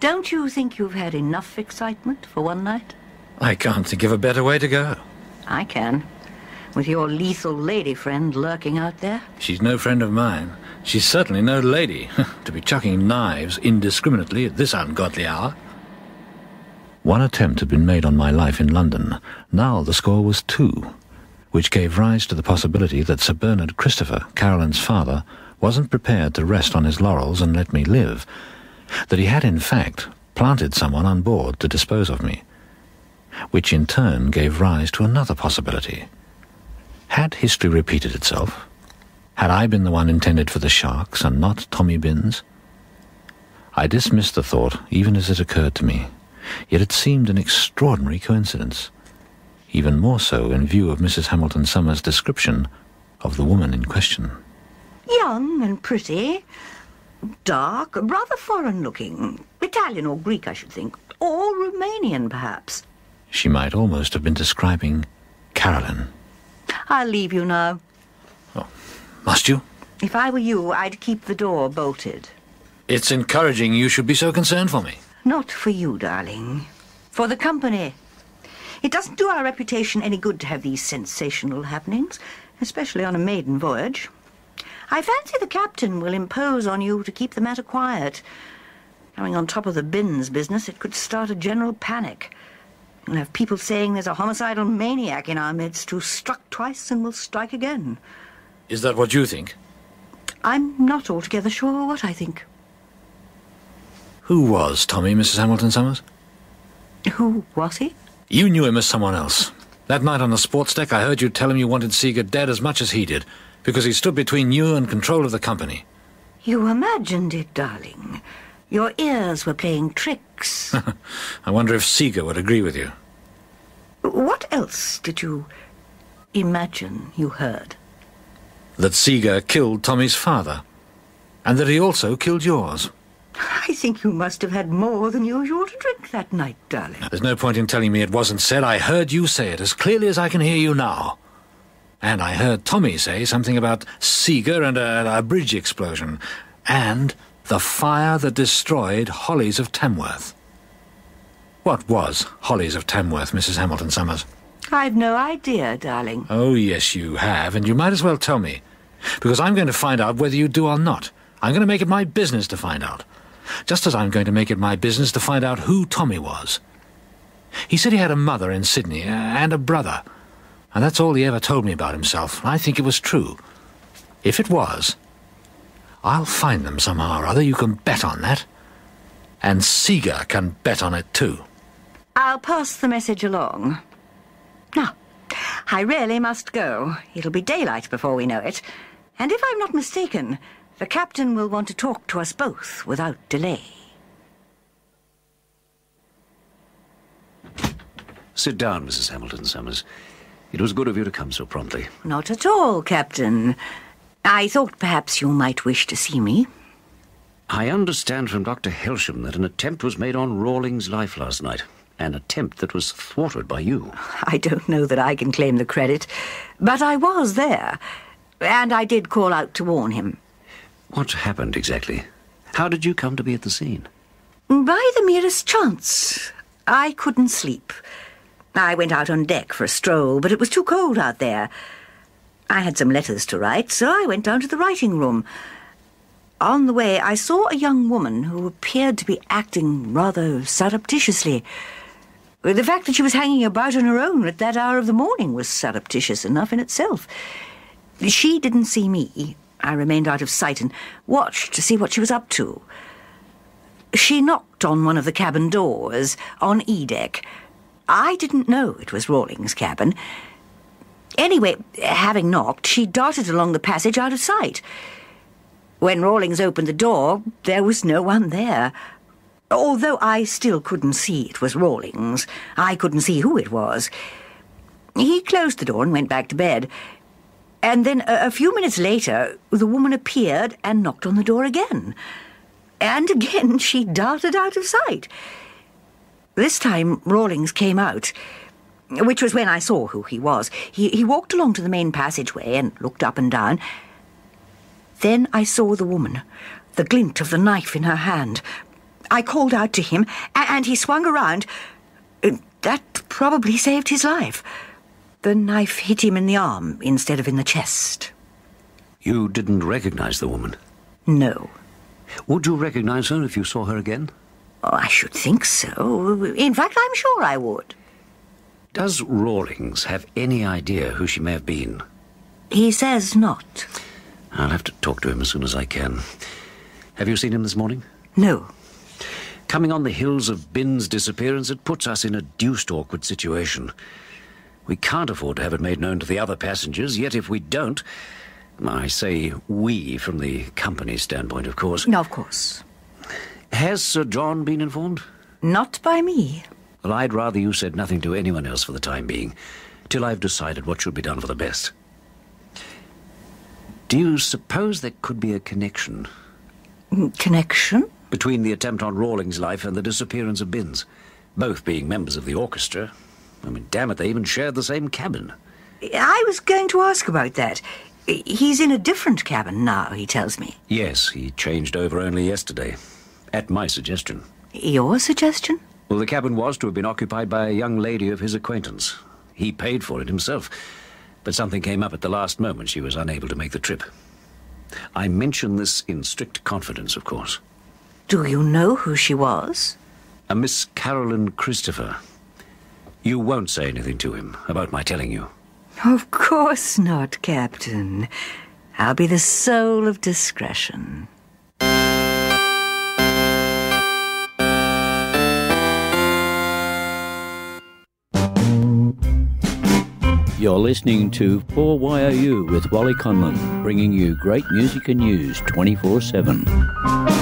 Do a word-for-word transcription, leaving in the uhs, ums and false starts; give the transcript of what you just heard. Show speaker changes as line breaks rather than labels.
Don't you think you've had enough excitement for one night?
I can't think of a better way to go.
I can. With your lethal lady friend lurking out there.
She's no friend of mine. She's certainly no lady, to be chucking knives indiscriminately at this ungodly hour. One attempt had been made on my life in London. Now the score was two, which gave rise to the possibility that Sir Bernard Christopher, Caroline's father, wasn't prepared to rest on his laurels and let me live, that he had in fact planted someone on board to dispose of me, which in turn gave rise to another possibility. Had history repeated itself? Had I been the one intended for the sharks and not Tommy Binns? I dismissed the thought even as it occurred to me, yet it seemed an extraordinary coincidence, even more so in view of Missus Hamilton Summers' description of the woman in question.
Young and pretty, dark, rather foreign-looking. Italian or Greek, I should think. Or Romanian, perhaps.
She might almost have been describing Caroline.
I'll leave you now.
Oh, must you?
If I were you, I'd keep the door bolted.
It's encouraging you should be so concerned for me.
Not for you, darling. For the company. It doesn't do our reputation any good to have these sensational happenings, especially on a maiden voyage. I fancy the captain will impose on you to keep the matter quiet. Coming on top of the Binns business, it could start a general panic. You'll have people saying there's a homicidal maniac in our midst who struck twice and will strike again.
Is that what you think?
I'm not altogether sure what I think.
Who was Tommy, Missus Hamilton Summers?
Who was he?
You knew him as someone else. That night on the sports deck, I heard you tell him you wanted Seeger dead as much as he did, because he stood between you and control of the company.
You imagined it, darling. Your ears were playing tricks.
I wonder if Seeger would agree with you.
What else did you imagine you heard?
That Seeger killed Tommy's father, and that he also killed yours.
I think you must have had more than usual to drink that night, darling.
There's no point in telling me it wasn't said. I heard you say it as clearly as I can hear you now. And I heard Tommy say something about Seeger and a, a bridge explosion, and the fire that destroyed Hollies of Tamworth. What was Hollies of Tamworth, Missus Hamilton Summers?
I've no idea, darling.
Oh, yes, you have, and you might as well tell me, because I'm going to find out whether you do or not. I'm going to make it my business to find out, just as I'm going to make it my business to find out who Tommy was. He said he had a mother in Sydney and a brother, and that's all he ever told me about himself. I think it was true. If it was, I'll find them somehow or other. You can bet on that. And Seeger can bet on it too.
I'll pass the message along. Now, I really must go. It'll be daylight before we know it. And if I'm not mistaken, the captain will want to talk to us both without delay.
Sit down, Missus Hamilton Summers. It was good of you to come so promptly.
Not at all, Captain. I thought perhaps you might wish to see me.
I understand from Doctor Helsham that an attempt was made on Rawlings' life last night. An attempt that was thwarted by you.
I don't know that I can claim the credit, but I was there, and I did call out to warn him.
What happened exactly? How did you come to be at the scene?
By the merest chance. I couldn't sleep. I went out on deck for a stroll, but it was too cold out there. I had some letters to write, so I went down to the writing room. On the way, I saw a young woman who appeared to be acting rather surreptitiously. The fact that she was hanging about on her own at that hour of the morning was surreptitious enough in itself. She didn't see me. I remained out of sight and watched to see what she was up to. She knocked on one of the cabin doors on E-deck. I didn't know it was Rawlings' cabin. Anyway, having knocked, she darted along the passage out of sight. When Rawlings opened the door, there was no one there. Although I still couldn't see it was Rawlings, I couldn't see who it was. He closed the door and went back to bed. And then a, a few minutes later, the woman appeared and knocked on the door again. And again she darted out of sight. This time Rawlings came out, which was when I saw who he was. He, he walked along to the main passageway and looked up and down. Then I saw the woman, the glint of the knife in her hand. I called out to him, a- and he swung around. Uh, That probably saved his life. The knife hit him in the arm instead of in the chest.
You didn't recognize the woman?
No.
Would you recognize her if you saw her again?
Oh, I should think so. In fact, I'm sure I would.
Does Rawlings have any idea who she may have been?
He says not.
I'll have to talk to him as soon as I can. Have you seen him this morning?
No.
Coming on the heels of Bin's disappearance, it puts us in a deuced awkward situation. We can't afford to have it made known to the other passengers, yet if we don't... I say we from the company's standpoint, of course.
No, of course.
Has Sir John been informed?
Not by me.
Well, I'd rather you said nothing to anyone else for the time being, till I've decided what should be done for the best. Do you suppose there could be a connection?
Connection?
Between the attempt on Rawlings' life and the disappearance of Bin's? Both being members of the orchestra. I mean, damn it, they even shared the same cabin.
I was going to ask about that. He's in a different cabin now, he tells me.
Yes, he changed over only yesterday. At my suggestion.
Your suggestion?
Well, the cabin was to have been occupied by a young lady of his acquaintance. He paid for it himself. But something came up at the last moment. She was unable to make the trip. I mention this in strict confidence, of course.
Do you know who she was?
A Miss Carolyn Christopher. You won't say anything to him about my telling you?
Of course not, Captain. I'll be the soul of discretion.
You're listening to four Y O U with Wally Conlon, bringing you great music and news twenty-four seven.